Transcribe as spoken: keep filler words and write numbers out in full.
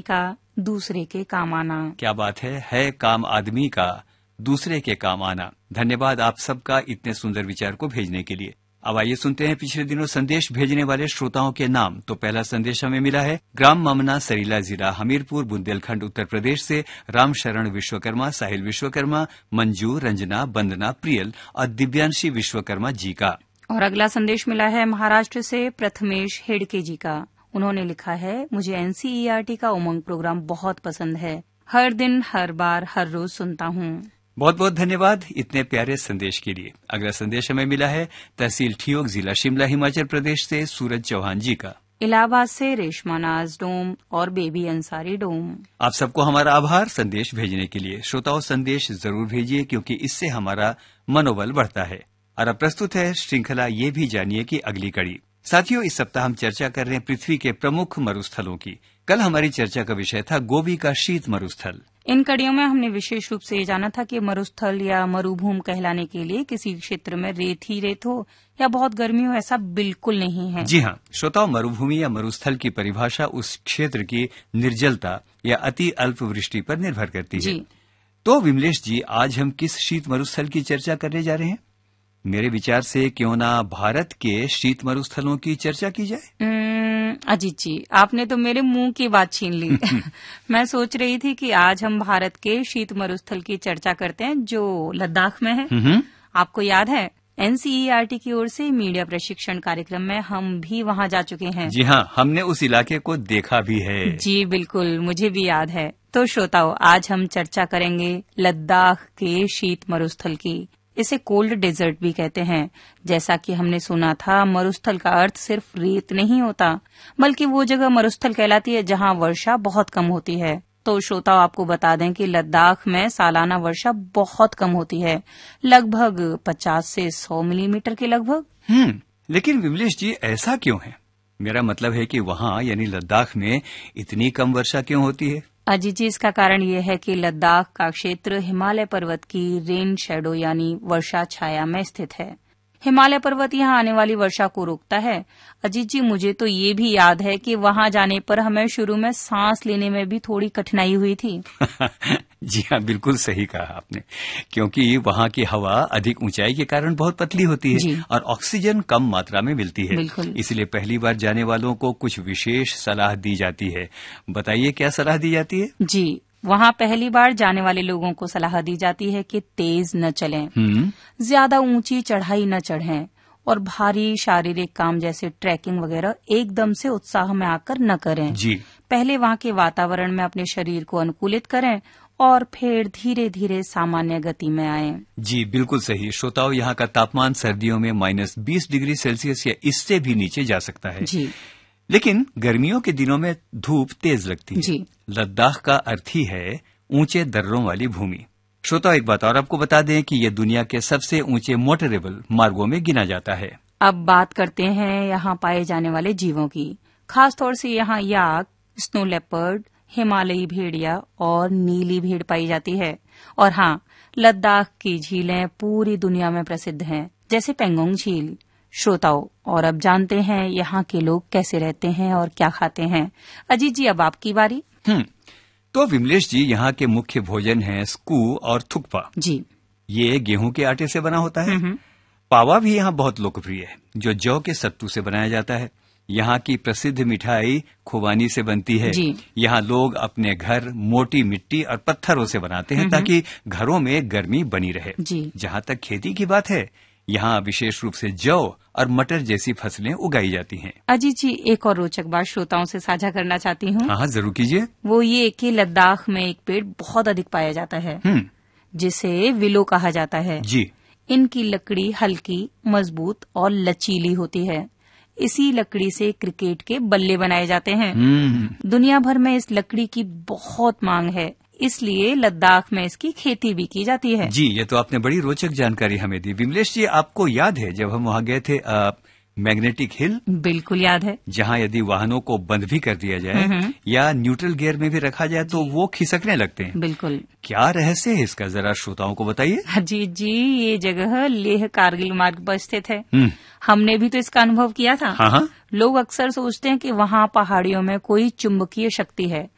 का दूसरे के काम आना। क्या बात है है काम आदमी का दूसरे के काम आना। धन्यवाद आप सबका इतने सुंदर विचार को भेजने के लिए। अब आइए सुनते हैं पिछले दिनों संदेश भेजने वाले श्रोताओं के नाम। तो पहला संदेश हमें मिला है ग्राम ममना, सरीला जिला, हमीरपुर, बुंदेलखंड, उत्तर प्रदेश से राम शरण विश्वकर्मा, साहिल विश्वकर्मा, मंजू, रंजना, वंदना, प्रियल और दिव्यांशी विश्वकर्मा जी का। और अगला संदेश मिला है महाराष्ट्र से प्रथमेश हेडके जी का। उन्होंने लिखा है, मुझे एनसीईआरटी का उमंग प्रोग्राम बहुत पसंद है। हर दिन, हर बार, हर रोज सुनता हूँ। बहुत बहुत धन्यवाद इतने प्यारे संदेश के लिए। अगला संदेश हमें मिला है तहसील ठियोग, जिला शिमला, हिमाचल प्रदेश से सूरज चौहान जी का। इलाहाबाद से रेशमा नाज डोम और बेबी अंसारी डोम। आप सबको हमारा आभार संदेश भेजने के लिए। श्रोताओं संदेश जरूर भेजिए क्योंकि इससे हमारा मनोबल बढ़ता है। और अब प्रस्तुत है श्रृंखला ये भी जानिए की अगली कड़ी। साथियों, इस सप्ताह हम चर्चा कर रहे हैं पृथ्वी के प्रमुख मरुस्थलों की। कल हमारी चर्चा का विषय था गोबी का शीत मरुस्थल। इन कड़ियों में हमने विशेष रूप से ये जाना था कि मरुस्थल या मरुभूमि कहलाने के लिए किसी क्षेत्र में रेत ही रेत हो या बहुत गर्मी हो, ऐसा बिल्कुल नहीं है। जी हाँ श्रोताओं, मरुभूमि या मरुस्थल की परिभाषा उस क्षेत्र की निर्जलता या अति अल्प वृष्टि पर निर्भर करती है। जी। तो विमलेश जी, आज हम किस शीत मरुस्थल की चर्चा करने जा रहे हैं? मेरे विचार से क्यों ना भारत के शीत मरुस्थलों की चर्चा की जाए। अजीत जी, आपने तो मेरे मुंह की बात छीन ली। मैं सोच रही थी कि आज हम भारत के शीत मरुस्थल की चर्चा करते हैं जो लद्दाख में है। आपको याद है एनसीईआरटी की ओर से मीडिया प्रशिक्षण कार्यक्रम में हम भी वहां जा चुके हैं। जी हाँ, हमने उस इलाके को देखा भी है। जी बिल्कुल, मुझे भी याद है। तो श्रोताओ, आज हम चर्चा करेंगे लद्दाख के शीत मरुस्थल की। इसे कोल्ड डेजर्ट भी कहते हैं। जैसा कि हमने सुना था, मरुस्थल का अर्थ सिर्फ रेत नहीं होता, बल्कि वो जगह मरुस्थल कहलाती है जहां वर्षा बहुत कम होती है। तो श्रोताओं, आपको बता दें कि लद्दाख में सालाना वर्षा बहुत कम होती है, लगभग पचास से सौ मिलीमीटर के लगभग। हम्म लेकिन विमलेश जी, ऐसा क्यों है? मेरा मतलब है कि वहाँ यानी लद्दाख में इतनी कम वर्षा क्यों होती है? अजी जी, इसका कारण ये है कि लद्दाख का क्षेत्र हिमालय पर्वत की रेन शैडो यानी वर्षा छाया में स्थित है। हिमालय पर्वत यहाँ आने वाली वर्षा को रोकता है। अजीत जी, मुझे तो ये भी याद है कि वहाँ जाने पर हमें शुरू में सांस लेने में भी थोड़ी कठिनाई हुई थी। जी हाँ, बिल्कुल सही कहा आपने, क्योंकि वहाँ की हवा अधिक ऊंचाई के कारण बहुत पतली होती है और ऑक्सीजन कम मात्रा में मिलती है। इसलिए पहली बार जाने वालों को कुछ विशेष सलाह दी जाती है। बताइए क्या सलाह दी जाती है? जी, वहाँ पहली बार जाने वाले लोगों को सलाह दी जाती है कि तेज न चलें, ज्यादा ऊंची चढ़ाई न चढ़ें और भारी शारीरिक काम जैसे ट्रैकिंग वगैरह एकदम से उत्साह में आकर न करें। जी। पहले वहाँ के वातावरण में अपने शरीर को अनुकूलित करें और फिर धीरे धीरे सामान्य गति में आएं। जी बिल्कुल सही। श्रोताओं, यहाँ का तापमान सर्दियों में माइनस बीस डिग्री सेल्सियस या इससे भी नीचे जा सकता है। जी। लेकिन गर्मियों के दिनों में धूप तेज लगती है। जी। लद्दाख का अर्थ ही है ऊंचे दर्रों वाली भूमि। श्रोताओं, एक बात और आपको बता दें कि यह दुनिया के सबसे ऊंचे मोटरेबल मार्गों में गिना जाता है। अब बात करते हैं यहाँ पाए जाने वाले जीवों की। खासतौर से यहाँ याक, स्नो लेपर्ड, हिमालयी भेड़िया और नीली भेड़ पाई जाती है। और हाँ, लद्दाख की झीलें पूरी दुनिया में प्रसिद्ध हैं, जैसे पेंगोंग झील। श्रोताओं, और अब जानते हैं यहाँ के लोग कैसे रहते हैं और क्या खाते हैं। अजीत जी, अब आपकी बारी। हम्म तो विमलेश जी, यहाँ के मुख्य भोजन हैं स्कू और थुक्पा। जी। ये गेहूं के आटे से बना होता है। पावा भी यहाँ बहुत लोकप्रिय है, जो जौ के सत्तू से बनाया जाता है। यहाँ की प्रसिद्ध मिठाई खुबानी से बनती है। यहाँ लोग अपने घर मोटी मिट्टी और पत्थरों से बनाते हैं ताकि घरों में गर्मी बनी रहे। जहाँ तक खेती की बात है, यहाँ विशेष रूप से जौ और मटर जैसी फसलें उगाई जाती हैं। अजीत जी, एक और रोचक बात श्रोताओं से साझा करना चाहती हूँ। हाँ जरूर कीजिए। वो ये कि लद्दाख में एक पेड़ बहुत अधिक पाया जाता है, जिसे विलो कहा जाता है। जी। इनकी लकड़ी हल्की, मजबूत और लचीली होती है। इसी लकड़ी से क्रिकेट के बल्ले बनाए जाते हैं। दुनिया भर में इस लकड़ी की बहुत मांग है, इसलिए लद्दाख में इसकी खेती भी की जाती है। जी, ये तो आपने बड़ी रोचक जानकारी हमें दी। विमलेश जी, आपको याद है जब हम वहाँ गए थे आ, मैग्नेटिक हिल? बिल्कुल याद है। जहाँ यदि वाहनों को बंद भी कर दिया जाए या न्यूट्रल गियर में भी रखा जाए तो वो खिसकने लगते हैं। बिल्कुल। क्या रहस्य है इसका, जरा श्रोताओं को बताइए। अजीत जी, ये जगह लेह कारगिल मार्ग पर स्थित है। हमने भी तो इसका अनुभव किया था। हाँ हाँ। लोग अक्सर सोचते हैं कि वहाँ पहाड़ियों में कोई चुंबकीय शक्ति है,